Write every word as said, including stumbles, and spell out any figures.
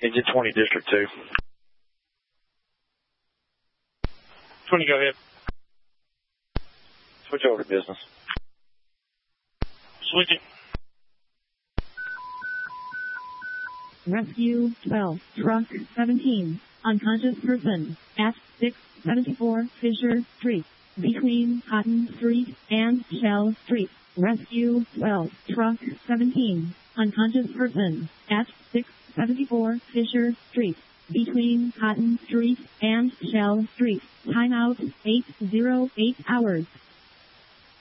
Engine twenty, District two. twenty, go ahead. Switch over to business. Switch it. Rescue twelve, Truck seventeen, unconscious person, at six seventy-four Fisher Street, between Cotton Street and Shell Street. Rescue twelve, Truck seventeen, unconscious person, at six seventy-four Fisher Street, between Cotton Street and Shell Street. Timeout eight oh eight hours.